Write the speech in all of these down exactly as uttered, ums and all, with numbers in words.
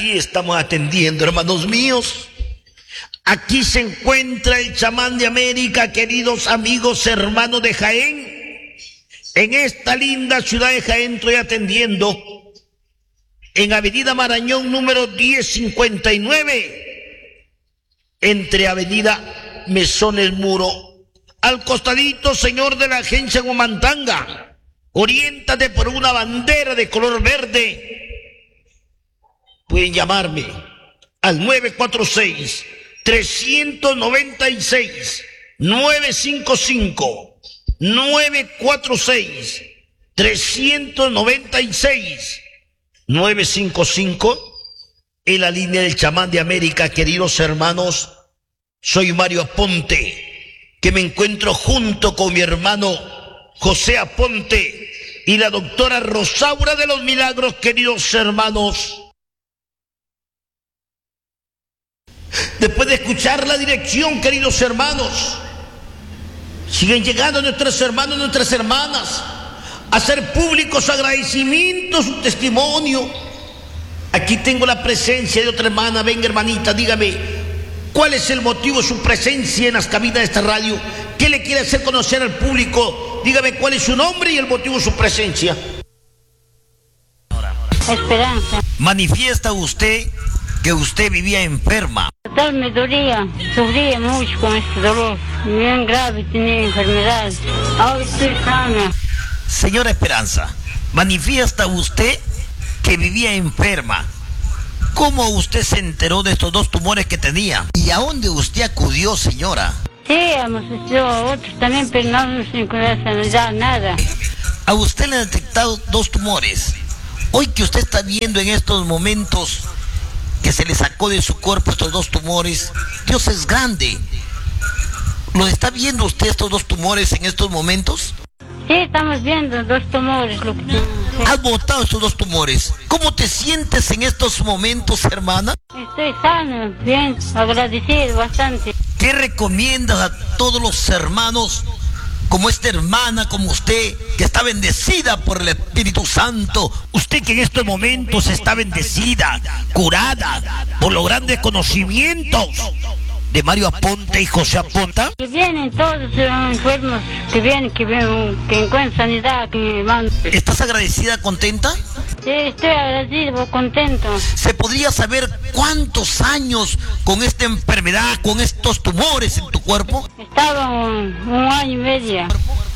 aquí estamos atendiendo, hermanos míos. Aquí se encuentra el chamán de América, queridos amigos, hermanos de Jaén. En esta linda ciudad de Jaén estoy atendiendo en Avenida Marañón número diez cincuenta y nueve, entre Avenida Mesón El Muro, al costadito, señor, de la agencia Huamantanga. Oriéntate por una bandera de color verde. Pueden llamarme al nueve cuatro seis, tres nueve seis, nueve cinco cinco, nueve cuatro seis, tres nueve seis, nueve cinco cinco, en la línea del chamán de América, queridos hermanos. Soy Mario Aponte, que me encuentro junto con mi hermano José Aponte y la doctora Rosaura de los Milagros, queridos hermanos. Después de escuchar la dirección, queridos hermanos, siguen llegando nuestros hermanos y nuestras hermanas a hacer públicos su agradecimiento, su testimonio. Aquí tengo la presencia de otra hermana. Venga, hermanita, dígame, ¿cuál es el motivo de su presencia en las cabinas de esta radio? ¿Qué le quiere hacer conocer al público? Dígame cuál es su nombre y el motivo de su presencia. Esperanza. Manifiesta usted que usted vivía enferma. Total me dolía, sufría mucho con este dolor, bien grave, tenía enfermedad. Ahora estoy sana. Señora Esperanza, manifiesta usted que vivía enferma. ¿Cómo usted se enteró de estos dos tumores que tenía? ¿Y a dónde usted acudió, señora? Sí, hemos hecho a otros también, pero no nos encontramos sanidad, nada. A usted le han detectado dos tumores. Hoy que usted está viendo en estos momentos que se le sacó de su cuerpo estos dos tumores, Dios es grande. ¿Lo está viendo usted estos dos tumores en estos momentos? Sí, estamos viendo dos tumores. Lo que... ¿Has botado estos dos tumores? ¿Cómo te sientes en estos momentos, hermana? Estoy sano, bien, agradecido bastante. ¿Qué recomiendas a todos los hermanos, como esta hermana, como usted, que está bendecida por el Espíritu Santo? Usted que en estos momentos está bendecida, curada, por los grandes conocimientos de Mario Aponte y José Aponte. Que vienen todos los enfermos, que vienen, que vienen, que encuentran sanidad, que me mandan. ¿Estás agradecida, contenta? Sí, estoy agradecido, contento. ¿Se podría saber cuántos años con esta enfermedad, con estos tumores en tu cuerpo? Estaba un, un año y medio.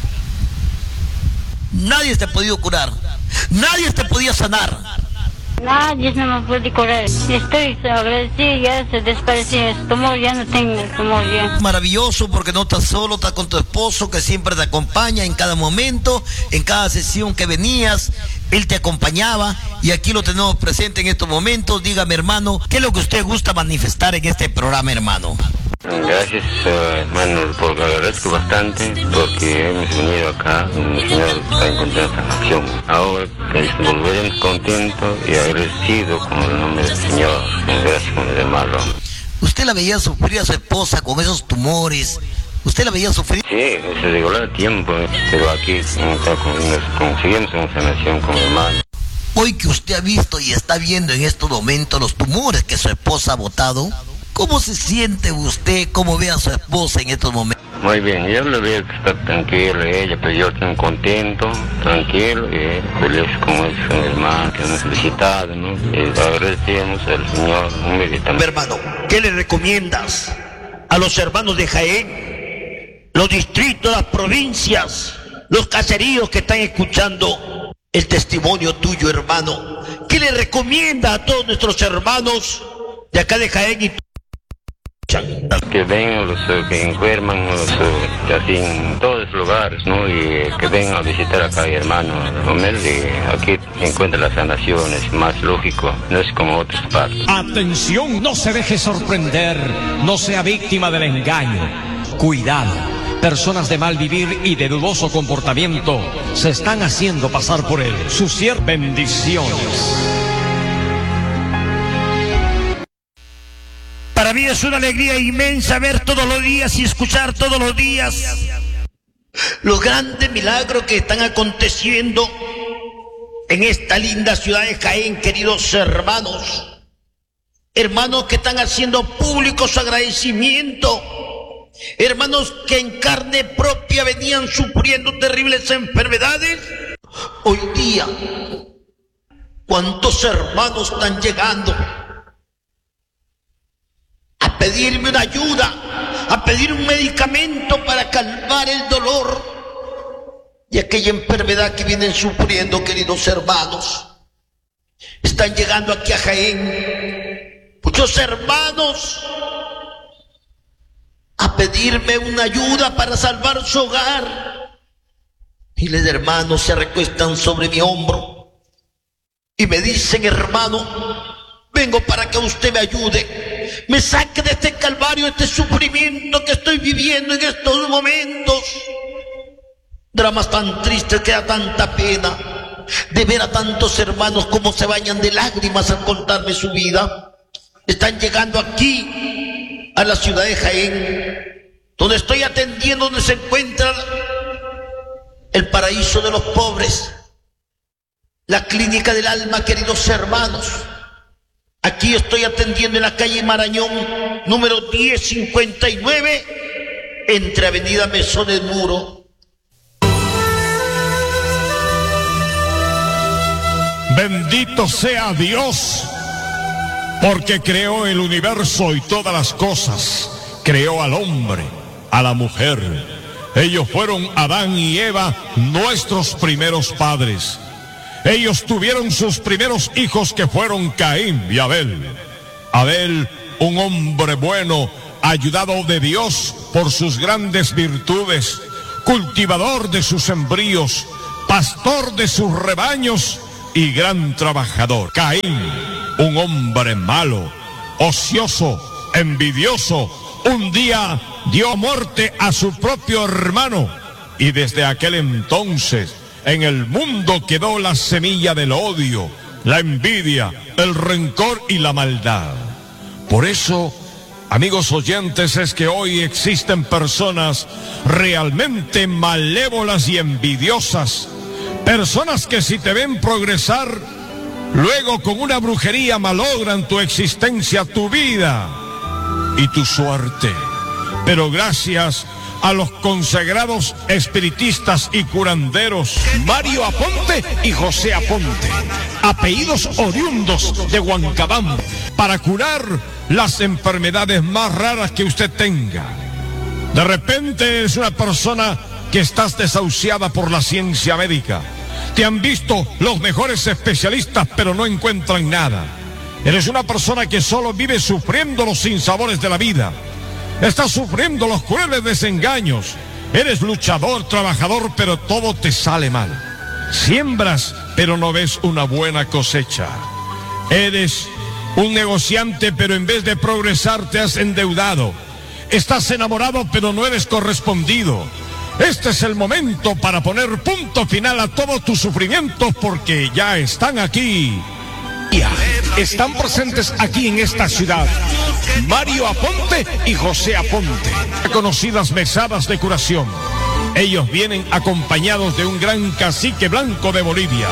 Nadie te ha podido curar, nadie te podía sanar. Nadie no me puede curar. Estoy agradecido, ya se desapareció el tumor, ya no tengo el tumor ya. Maravilloso, porque no estás solo, estás con tu esposo que siempre te acompaña en cada momento, en cada sesión que venías, él te acompañaba y aquí lo tenemos presente en estos momentos. Dígame, hermano, ¿qué es lo que usted gusta manifestar en este programa, hermano? Gracias, uh, hermano, porque agradezco bastante porque hemos venido acá, el Señor está encontrando sanación. Ahora que volveremos contentos y agradecido con el nombre del Señor. Gracias con el hermano. ¿Usted la veía sufrir a su esposa con esos tumores? ¿Usted la veía sufrir? Sí, se llegó el tiempo, pero aquí conseguimos una sanación con el hermano. Hoy que usted ha visto y está viendo en estos momentos los tumores que su esposa ha botado, ¿cómo se siente usted? ¿Cómo ve a su esposa en estos momentos? Muy bien, yo le veo que está tranquila ella, pero yo estoy contento, tranquilo y feliz como es un hermano que nos ha visitado, ¿no? Y agradecemos al Señor. Hermano, ¿qué le recomiendas a los hermanos de Jaén, los distritos, las provincias, los caseríos que están escuchando el testimonio tuyo, hermano? ¿Qué le recomienda a todos nuestros hermanos de acá de Jaén y que vengan los uh, que enferman, los, uh, así en todos los lugares, ¿no? Y que vengan a visitar acá, hermano, y aquí encuentra las sanaciones, más lógico, no es como otras partes. Atención, no se deje sorprender, no sea víctima del engaño. Cuidado, personas de mal vivir y de dudoso comportamiento se están haciendo pasar por él. Sus ciertas bendiciones. Para mí es una alegría inmensa ver todos los días y escuchar todos los días los grandes milagros que están aconteciendo en esta linda ciudad de Jaén, queridos hermanos. hermanos que están haciendo público su agradecimiento, hermanos que en carne propia venían sufriendo terribles enfermedades. Hoy día, ¿cuántos hermanos están llegando a pedirme una ayuda, a pedir un medicamento para calmar el dolor y aquella enfermedad que vienen sufriendo, queridos hermanos? Están llegando aquí a Jaén muchos hermanos a pedirme una ayuda para salvar su hogar. Miles de hermanos se recuestan sobre mi hombro y me dicen: hermano, vengo para que usted me ayude, me saque de este calvario, este sufrimiento que estoy viviendo en estos momentos. Dramas tan tristes que da tanta pena de ver a tantos hermanos como se bañan de lágrimas al contarme su vida. Están llegando aquí a la ciudad de Jaén, donde estoy atendiendo, donde se encuentra el paraíso de los pobres, la clínica del alma, queridos hermanos. Aquí estoy atendiendo en la calle Marañón, número diez cincuenta y nueve, entre avenida Mesón del Muro. Bendito sea Dios, porque creó el universo y todas las cosas. Creó al hombre, a la mujer. Ellos fueron Adán y Eva, nuestros primeros padres. Ellos tuvieron sus primeros hijos, que fueron Caín y Abel. Abel, un hombre bueno, ayudado de Dios por sus grandes virtudes, cultivador de sus sembríos, pastor de sus rebaños y gran trabajador. Caín, un hombre malo, ocioso, envidioso, un día dio muerte a su propio hermano, y desde aquel entonces en el mundo quedó la semilla del odio, la envidia, el rencor y la maldad. Por eso, amigos oyentes, es que hoy existen personas realmente malévolas y envidiosas, personas que si te ven progresar, luego con una brujería malogran tu existencia, tu vida y tu suerte. Pero gracias a los consagrados espiritistas y curanderos Mario Aponte y José Aponte, apellidos oriundos de Huancabamba, para curar las enfermedades más raras que usted tenga. De repente es una persona que estás desahuciada por la ciencia médica. Te han visto los mejores especialistas, pero no encuentran nada. Eres una persona que solo vive sufriendo los sinsabores de la vida. Estás sufriendo los crueles desengaños. Eres luchador, trabajador, pero todo te sale mal. Siembras, pero no ves una buena cosecha. Eres un negociante, pero en vez de progresar te has endeudado. Estás enamorado, pero no eres correspondido. Este es el momento para poner punto final a todos tus sufrimientos, porque ya están aquí. Están presentes aquí en esta ciudad Mario Aponte y José Aponte, conocidas mesadas de curación. Ellos vienen acompañados de un gran cacique blanco de Bolivia.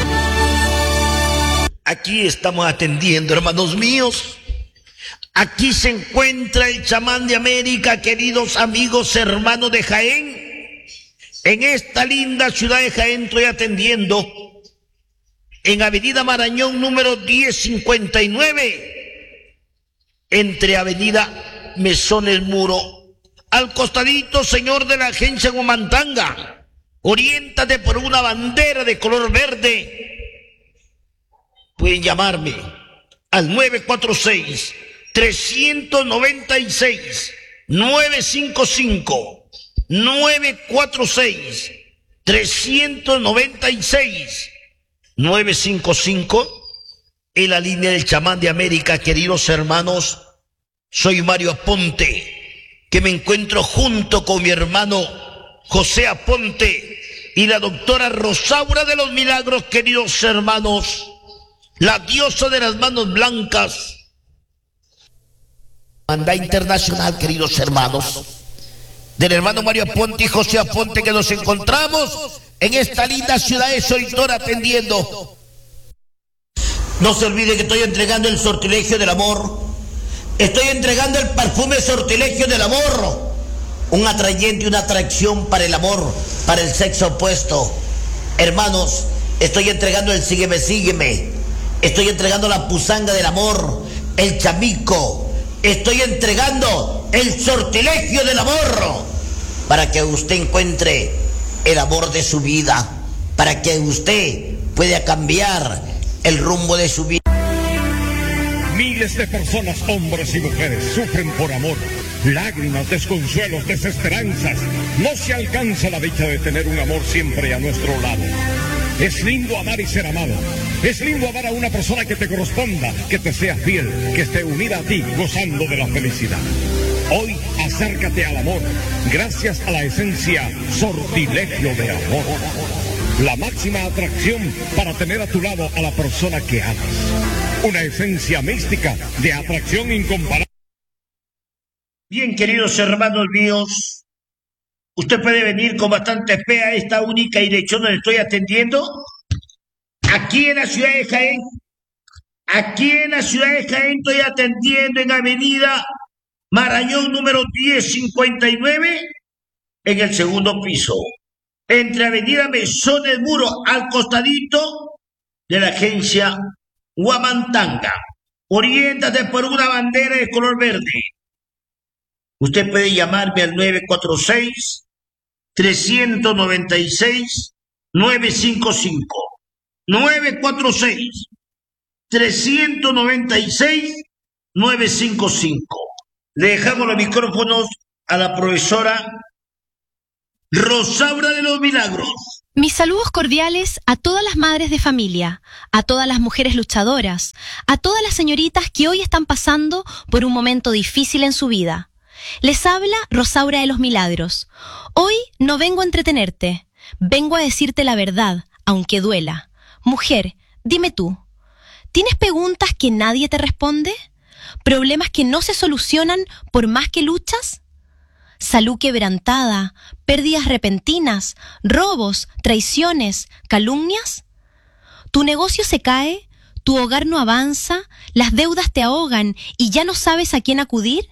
Aquí estamos atendiendo, hermanos míos. Aquí se encuentra el chamán de América, queridos amigos, hermanos de Jaén. En esta linda ciudad de Jaén estoy atendiendo en avenida Marañón número diez cincuenta y nueve, entre avenida Mesón el Muro. Al costadito, señor de la agencia Huamantanga, oriéntate por una bandera de color verde. Pueden llamarme al nueve cuatro seis, tres nueve seis, nueve cinco cinco. nueve cuatro seis, tres nueve seis, nueve cinco cinco, en la línea del chamán de América, queridos hermanos. Soy Mario Aponte, que me encuentro junto con mi hermano José Aponte y la doctora Rosaura de los Milagros, queridos hermanos, la diosa de las manos blancas, Banda Internacional, queridos hermanos, del hermano Mario Aponte y José Aponte, que nos encontramos en esta linda ciudad de Soitor atendiendo. No se olvide que estoy entregando el sortilegio del amor. Estoy entregando el perfume sortilegio del amor. Un atrayente y una atracción para el amor, para el sexo opuesto. Hermanos, estoy entregando el sígueme, sígueme. Estoy entregando la pusanga del amor, el chamico. Estoy entregando el sortilegio del amor para que usted encuentre el amor de su vida, para que usted pueda cambiar el rumbo de su vida. Miles de personas, hombres y mujeres, sufren por amor. Lágrimas, desconsuelos, desesperanzas. No se alcanza la dicha de tener un amor siempre a nuestro lado. Es lindo amar y ser amado. Es lindo amar a una persona que te corresponda, que te sea fiel, que esté unida a ti, gozando de la felicidad. Hoy acércate al amor, gracias a la esencia sortilegio de amor. La máxima atracción para tener a tu lado a la persona que amas. Una esencia mística de atracción incomparable. Bien, queridos hermanos míos, usted puede venir con bastante fe a esta única dirección donde estoy atendiendo. Aquí en la ciudad de Jaén. Aquí en la ciudad de Jaén estoy atendiendo en avenida Marañón número diez cincuenta y nueve, en el segundo piso. Entre avenida Mesón del Muro, al costadito de la agencia Huamantanga. Oriéntate por una bandera de color verde. Usted puede llamarme al nueve cuatro seis, tres nueve seis, nueve cinco cinco. nueve cuatro seis, tres nueve seis, nueve cinco cinco. Le dejamos los micrófonos a la profesora Rosaura de los Milagros. Mis saludos cordiales a todas las madres de familia, a todas las mujeres luchadoras, a todas las señoritas que hoy están pasando por un momento difícil en su vida. Les habla Rosaura de los Milagros. Hoy no vengo a entretenerte, vengo a decirte la verdad, aunque duela. Mujer, dime tú, ¿tienes preguntas que nadie te responde? ¿Problemas que no se solucionan por más que luchas? Salud quebrantada, pérdidas repentinas, robos, traiciones, calumnias. ¿Tu negocio se cae? ¿Tu hogar no avanza? ¿Las deudas te ahogan y ya no sabes a quién acudir?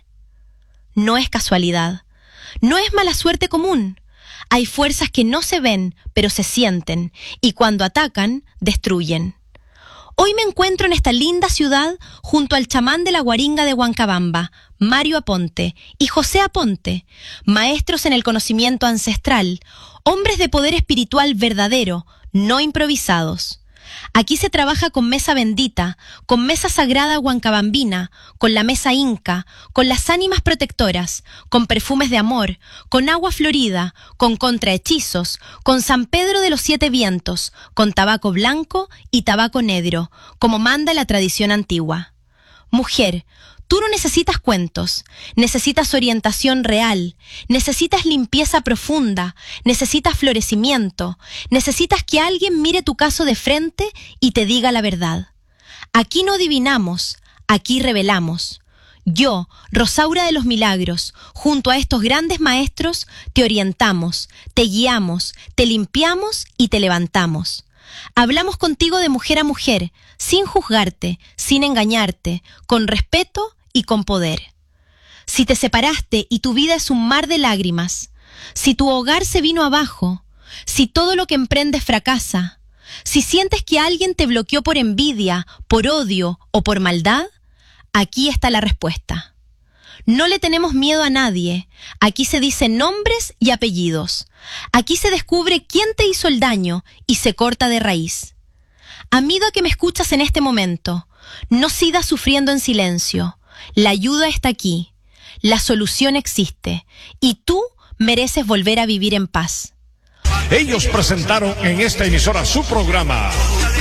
No es casualidad, no es mala suerte común. Hay fuerzas que no se ven, pero se sienten, y cuando atacan, destruyen. Hoy me encuentro en esta linda ciudad junto al chamán de la Guaringa de Huancabamba, Mario Aponte, y José Aponte, maestros en el conocimiento ancestral, hombres de poder espiritual verdadero, no improvisados. Aquí se trabaja con mesa bendita, con mesa sagrada huancabambina, con la mesa inca, con las ánimas protectoras, con perfumes de amor, con agua florida, con contrahechizos, con San Pedro de los Siete Vientos, con tabaco blanco y tabaco negro, como manda la tradición antigua. Mujer, tú no necesitas cuentos, necesitas orientación real, necesitas limpieza profunda, necesitas florecimiento, necesitas que alguien mire tu caso de frente y te diga la verdad. Aquí no adivinamos, aquí revelamos. Yo, Rosaura de los Milagros, junto a estos grandes maestros, te orientamos, te guiamos, te limpiamos y te levantamos. Hablamos contigo de mujer a mujer, sin juzgarte, sin engañarte, con respeto y con poder. Si te separaste y tu vida es un mar de lágrimas, si tu hogar se vino abajo, si todo lo que emprendes fracasa, si sientes que alguien te bloqueó por envidia, por odio o por maldad, aquí está la respuesta. No le tenemos miedo a nadie. Aquí se dicen nombres y apellidos. Aquí se descubre quién te hizo el daño y se corta de raíz. Amigo que me escuchas en este momento, no sigas sufriendo en silencio. La ayuda está aquí. La solución existe. Y tú mereces volver a vivir en paz. Ellos presentaron en esta emisora su programa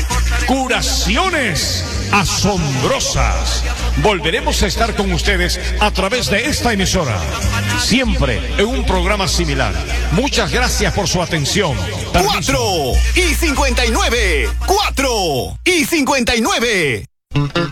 Curaciones Asombrosas. Volveremos a estar con ustedes a través de esta emisora, siempre en un programa similar. Muchas gracias por su atención. Permiso. Cuatro y cincuenta y nueve. Cuatro y cincuenta y nueve.